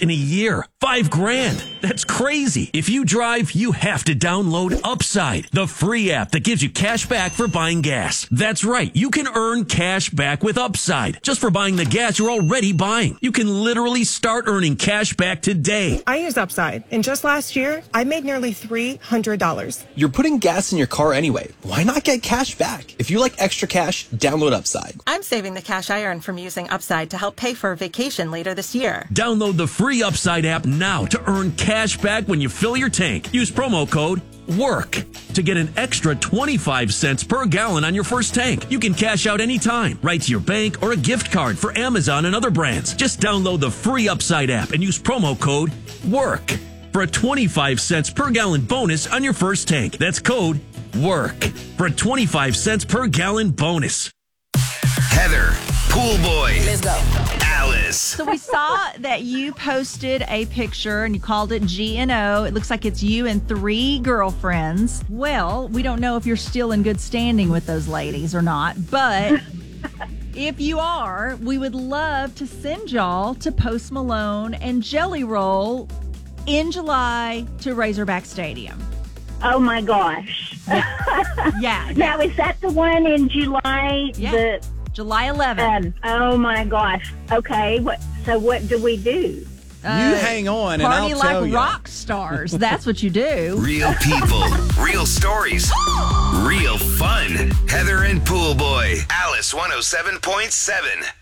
in a year. $5,000. That's crazy. If you drive, you have to download Upside, the free app that gives you cash back for buying gas. That's right. You can earn cash back with Upside just for buying the gas you're already buying. You can literally start earning cash back today. I use Upside, and just last year, I made nearly $300. You're putting gas in your car anyway. Why not get cash back? If you like extra cash, download Upside. I'm saving the cash I earn from using Upside to help pay for a vacation later this year. Download the free Upside app now to earn cash back when you fill your tank. Use promo code WORK to get an extra 25 cents per gallon on your first tank. You can cash out anytime, right to your bank or a gift card for Amazon and other brands. Just download the free Upside app and use promo code WORK for a 25 cents per gallon bonus on your first tank. That's code WORK for a 25 cents per gallon bonus. Heather, Pool Boy. Let's go. Alice. So we saw that you posted a picture and you called it G&O. It looks like it's you and 3 girlfriends. Well, we don't know if you're still in good standing with those ladies or not, but if you are, we would love to send y'all to Post Malone and Jelly Roll in July to Razorback Stadium. Oh, my gosh. Yeah. Now, is that the one in July? Yeah. July 11th. Oh, my gosh. Okay. So what do we do? You hang on and I'll Party tell like you. rock stars. That's what you do. Real people, real stories, real fun. Heather and Pool Boy. Alice 107.7.